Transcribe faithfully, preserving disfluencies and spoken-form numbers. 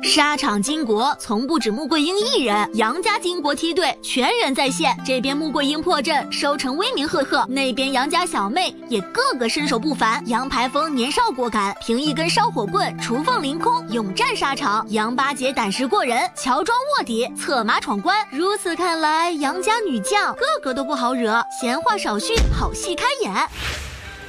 沙场巾帼从不止穆桂英一人，杨家巾帼梯队全员在线。这边穆桂英破阵，收成威名赫赫；那边杨家小妹也个个身手不凡。杨排风年少果敢，凭一根烧火棍雏凤凌空，勇战沙场；杨八姐胆识过人，乔装卧底，策马闯关。如此看来，杨家女将个个都不好惹，闲话少叙，好戏开演。